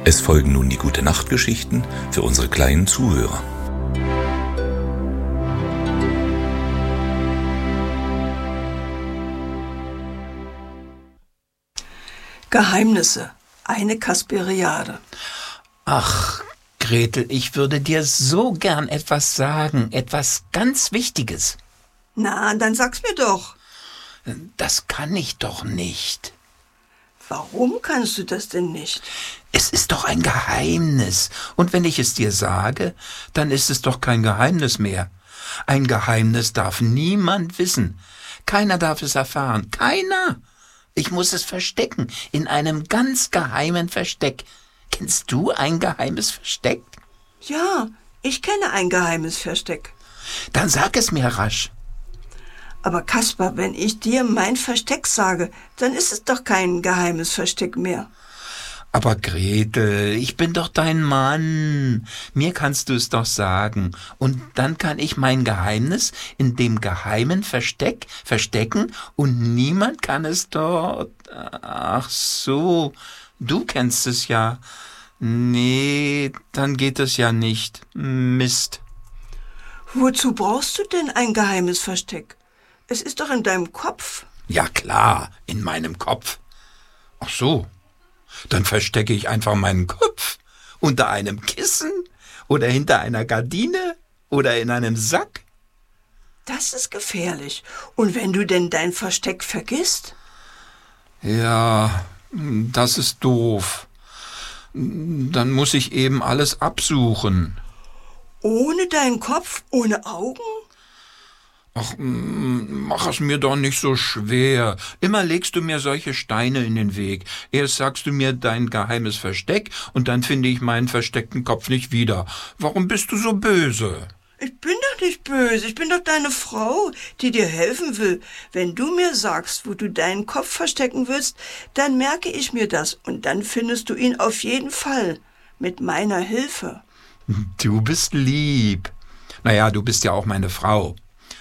Es folgen nun die Gute-Nacht-Geschichten für unsere kleinen Zuhörer. Geheimnisse, eine Kasperiade. Ach, Gretel, ich würde dir so gern etwas sagen, etwas ganz Wichtiges. Na, dann sag's mir doch. Das kann ich doch nicht. Warum kannst du das denn nicht? Es ist doch ein Geheimnis. Und wenn ich es dir sage, dann ist es doch kein Geheimnis mehr. Ein Geheimnis darf niemand wissen. Keiner darf es erfahren. Keiner. Ich muss es verstecken, in einem ganz geheimen Versteck. Kennst du ein geheimes Versteck? Ja, ich kenne ein geheimes Versteck. Dann sag es mir rasch. Aber Kaspar, wenn ich dir mein Versteck sage, dann ist es doch kein geheimes Versteck mehr. Aber Gretel, ich bin doch dein Mann. Mir kannst du es doch sagen. Und dann kann ich mein Geheimnis in dem geheimen Versteck verstecken und niemand kann es dort. Ach so, du kennst es ja. Nee, dann geht es ja nicht. Mist. Wozu brauchst du denn ein geheimes Versteck? Es ist doch in deinem Kopf. Ja klar, in meinem Kopf. Ach so. Dann verstecke ich einfach meinen Kopf unter einem Kissen oder hinter einer Gardine oder in einem Sack. Das ist gefährlich. Und wenn du denn dein Versteck vergisst? Ja, das ist doof. Dann muss ich eben alles absuchen. Ohne deinen Kopf, ohne Augen? Ach, mach es mir doch nicht so schwer. Immer legst du mir solche Steine in den Weg. Erst sagst du mir dein geheimes Versteck und dann finde ich meinen versteckten Kopf nicht wieder. Warum bist du so böse? Ich bin doch nicht böse. Ich bin doch deine Frau, die dir helfen will. Wenn du mir sagst, wo du deinen Kopf verstecken willst, dann merke ich mir das und dann findest du ihn auf jeden Fall. Mit meiner Hilfe. Du bist lieb. Naja, du bist ja auch meine Frau.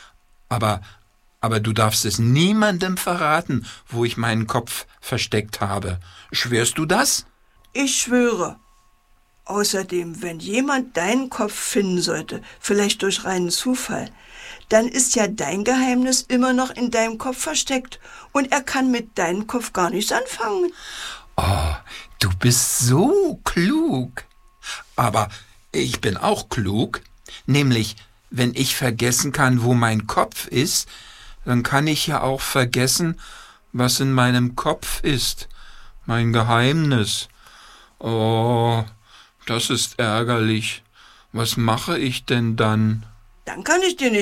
Aber du darfst es niemandem verraten, wo ich meinen Kopf versteckt habe. Schwörst du das? Ich schwöre. Außerdem, wenn jemand deinen Kopf finden sollte, vielleicht durch reinen Zufall, dann ist ja dein Geheimnis immer noch in deinem Kopf versteckt und er kann mit deinem Kopf gar nichts anfangen. Oh, du bist so klug. Aber ich bin auch klug, nämlich wenn ich vergessen kann, wo mein Kopf ist, dann kann ich ja auch vergessen, was in meinem Kopf ist. Mein Geheimnis. Oh, das ist ärgerlich. Was mache ich denn dann? Dann kann ich dir nicht